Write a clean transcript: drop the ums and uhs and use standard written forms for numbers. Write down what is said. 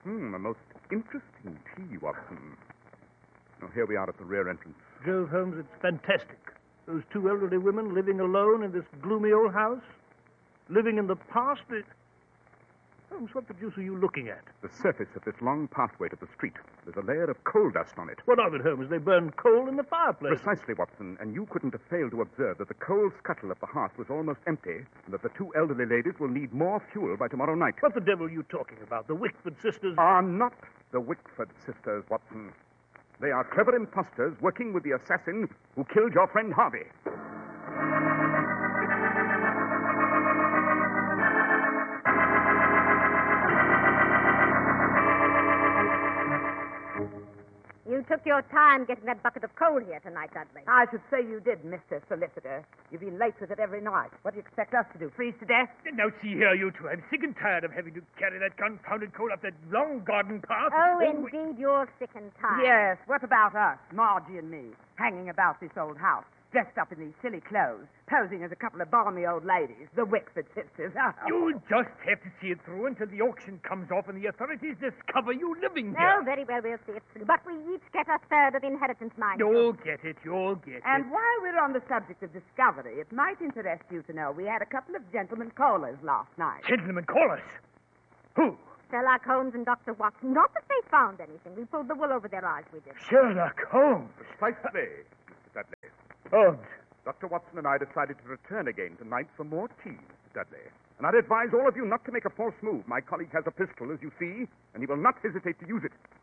A most interesting tea, Watson. Now, here we are at the rear entrance. Jove, Holmes, it's fantastic. Those two elderly women living alone in this gloomy old house. Living in the past. Holmes, what the deuce are you looking at? The surface of this long pathway to the street. There's a layer of coal dust on it. What of it, Holmes? They burned coal in the fireplace. Precisely, Watson. And you couldn't have failed to observe that the coal scuttle of the hearth was almost empty, and that the two elderly ladies will need more fuel by tomorrow night. What the devil are you talking about? The Wickford sisters? Are not the Wickford sisters, Watson. They are clever imposters working with the assassin who killed your friend Harvey. You took your time getting that bucket of coal here tonight, Dudley. I should say you did, Mr. Solicitor. You've been late with it every night. What do you expect us to do, freeze to death? Now, see here, you two. I'm sick and tired of having to carry that confounded coal up that long garden path. Oh, indeed, you're sick and tired. Yes, what about us, Margie and me, hanging about this old house, dressed up in these silly clothes, posing as a couple of balmy old ladies, the Wickford sisters? You'll just have to see it through until the auction comes off and the authorities discover you living here. Oh, very well, we'll see it through. But we each get a third of the inheritance, mind you. You'll get it. And while we're on the subject of discovery, it might interest you to know we had a couple of gentlemen callers last night. Gentlemen callers? Who? Sherlock Holmes and Dr. Watson. Not that they found anything. We pulled the wool over their eyes, we did. Sherlock Holmes. Precisely, Mr. Dudley. Holmes. Dr. Watson and I decided to return again tonight for more tea, Mr. Dudley. And I'd advise all of you not to make a false move. My colleague has a pistol, as you see, and he will not hesitate to use it.